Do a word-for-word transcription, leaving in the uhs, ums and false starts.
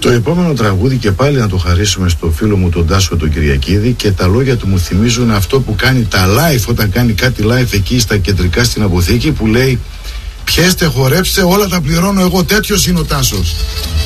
Το επόμενο τραγούδι και πάλι να το χαρίσουμε στο φίλο μου τον Τάσο τον Κυριακίδη, και τα λόγια του μου θυμίζουν αυτό που κάνει τα live, όταν κάνει κάτι live εκεί στα κεντρικά στην αποθήκη, που λέει: πιέστε, χορέψτε, όλα τα πληρώνω εγώ. Τέτοιος είναι ο Τάσος.